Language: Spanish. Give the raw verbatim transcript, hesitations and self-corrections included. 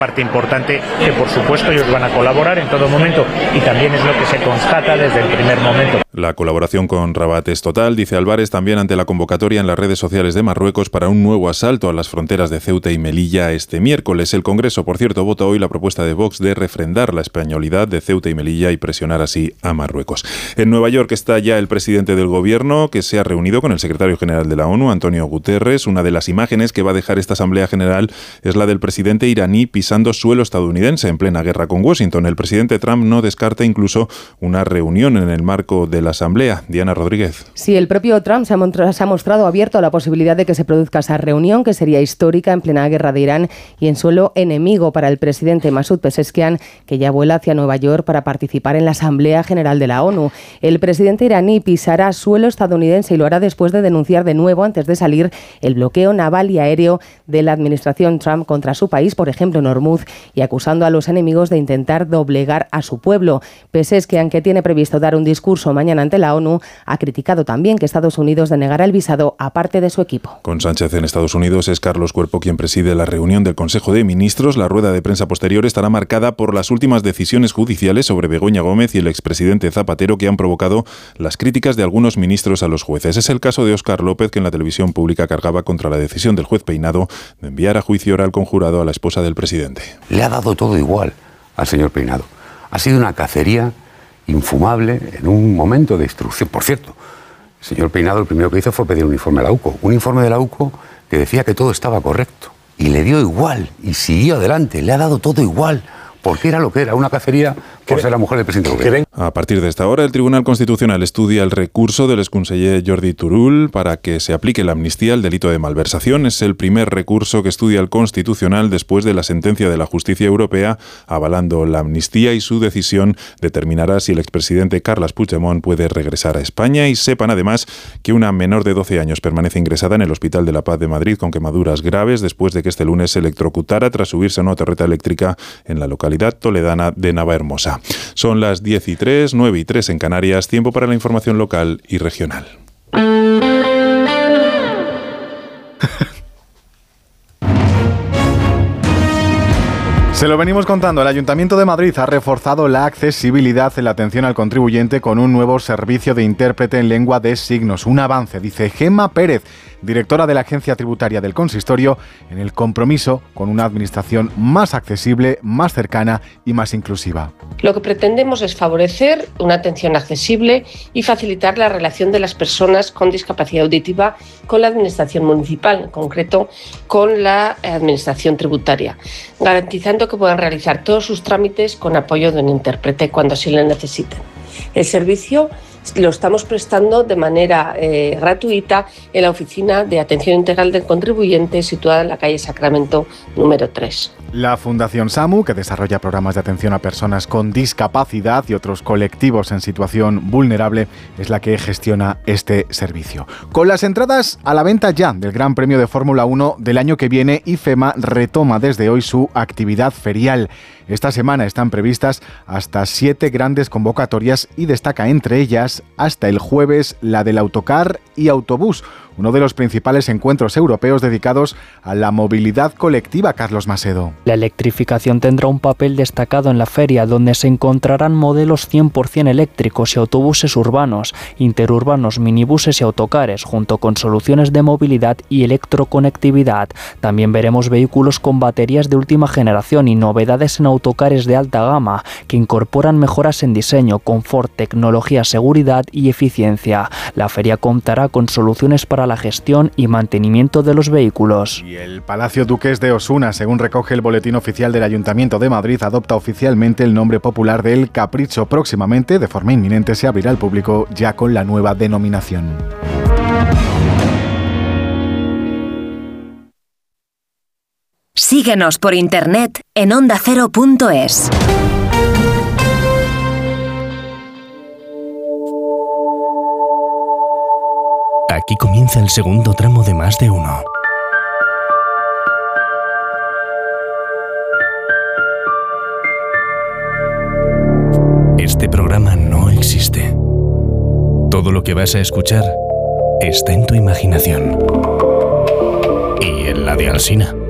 Parte importante que por supuesto ellos van a colaborar en todo momento y también es lo que se constata desde el primer momento. La colaboración con Rabat es total, dice Álvarez, también ante la convocatoria en las redes sociales de Marruecos para un nuevo asalto a las fronteras de Ceuta y Melilla este miércoles. El Congreso, por cierto, vota hoy la propuesta de Vox de refrendar la españolidad de Ceuta y Melilla y presionar así a Marruecos. En Nueva York está ya el presidente del gobierno, que se ha reunido con el secretario general de la ONU, Antonio Guterres. Una de las imágenes que va a dejar esta Asamblea General es la del presidente iraní pisando suelo estadounidense en plena guerra con Washington. El presidente Trump no descarta incluso una reunión en el marco de la Asamblea. Diana Rodríguez. Sí, el propio Trump se ha, montra- se ha mostrado abierto a la posibilidad de que se produzca esa reunión, que sería histórica en plena guerra de Irán y en suelo enemigo para el presidente Masoud Pezeshkian, que ya vuela hacia Nueva York para participar en la Asamblea General de la ONU. El presidente iraní pisará suelo estadounidense y lo hará después de denunciar de nuevo, antes de salir, el bloqueo naval y aéreo de la administración Trump contra su país, por ejemplo en Hormuz, y acusando a los enemigos de intentar doblegar a su pueblo. Pezeshkian, que tiene previsto dar un discurso mañana ante la ONU, ha criticado también que Estados Unidos denegara el visado a parte de su equipo. Con Sánchez en Estados Unidos, es Carlos Cuerpo quien preside la reunión del Consejo de Ministros. La rueda de prensa posterior estará marcada por las últimas decisiones judiciales sobre Begoña Gómez y el expresidente Zapatero, que han provocado las críticas de algunos ministros a los jueces. Es el caso de Óscar López, que en la televisión pública cargaba contra la decisión del juez Peinado de enviar a juicio oral conjurado a la esposa del presidente. Le ha dado todo igual al señor Peinado. Ha sido una cacería infumable en un momento de instrucción. Por cierto, el señor Peinado lo primero que hizo fue pedir un informe a la U C O. Un informe de la U C O que decía que todo estaba correcto. Y le dio igual. Y siguió adelante. Le ha dado todo igual. Porque era lo que era, una cacería por ser la mujer del presidente del gobierno. A partir de esta hora, el Tribunal Constitucional estudia el recurso del exconseller Jordi Turull para que se aplique la amnistía al delito de malversación. Es el primer recurso que estudia el Constitucional después de la sentencia de la Justicia Europea avalando la amnistía, y su decisión determinará si el expresidente Carles Puigdemont puede regresar a España. Y sepan además que una menor de doce años permanece ingresada en el Hospital de la Paz de Madrid con quemaduras graves después de que este lunes se electrocutara tras subirse a una torreta eléctrica en la localidad toledana de Navahermosa. Son las diez y tres, nueve y tres en Canarias, tiempo para la información local y regional. Se lo venimos contando, el Ayuntamiento de Madrid ha reforzado la accesibilidad en la atención al contribuyente con un nuevo servicio de intérprete en lengua de signos. Un avance, dice Gemma Pérez, directora de la Agencia Tributaria del Consistorio, en el compromiso con una administración más accesible, más cercana y más inclusiva. Lo que pretendemos es favorecer una atención accesible y facilitar la relación de las personas con discapacidad auditiva con la administración municipal, en concreto con la administración tributaria, garantizando que puedan realizar todos sus trámites con apoyo de un intérprete cuando así lo necesiten. El servicio lo estamos prestando de manera eh, gratuita en la Oficina de Atención Integral del Contribuyente, situada en la calle Sacramento número tres. La Fundación SAMU, que desarrolla programas de atención a personas con discapacidad y otros colectivos en situación vulnerable, es la que gestiona este servicio. Con las entradas a la venta ya del Gran Premio de Fórmula uno del año que viene, IFEMA retoma desde hoy su actividad ferial. Esta semana están previstas hasta siete grandes convocatorias y destaca entre ellas hasta el jueves la del autocar y autobús, uno de los principales encuentros europeos dedicados a la movilidad colectiva. Carlos Masedo. La electrificación tendrá un papel destacado en la feria, donde se encontrarán modelos cien por ciento eléctricos y autobuses urbanos, interurbanos, minibuses y autocares, junto con soluciones de movilidad y electroconectividad. También veremos vehículos con baterías de última generación y novedades en autocares de alta gama, que incorporan mejoras en diseño, confort, tecnología, seguridad y eficiencia. La feria contará con soluciones para la gestión y mantenimiento de los vehículos. Y el Palacio Duques de Osuna, según recoge el Boletín Oficial del Ayuntamiento de Madrid, adopta oficialmente el nombre popular de El Capricho. Próximamente, de forma inminente, se abrirá al público ya con la nueva denominación. Síguenos por internet en onda cero punto es. Aquí comienza el segundo tramo de Más de Uno. Este programa no existe. Todo lo que vas a escuchar está en tu imaginación. Y en la de Alsina.